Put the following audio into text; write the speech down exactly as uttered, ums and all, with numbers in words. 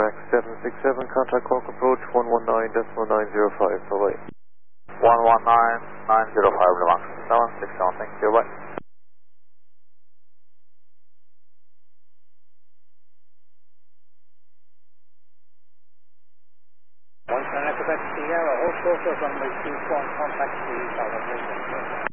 Max seven six seven, contact Cork approach one one nine point nine zero five, bye-bye. one one nine nine zero five, Max seven six seven, thank you, bye. One Quebec Sierra, hold short of runway two one, contact three,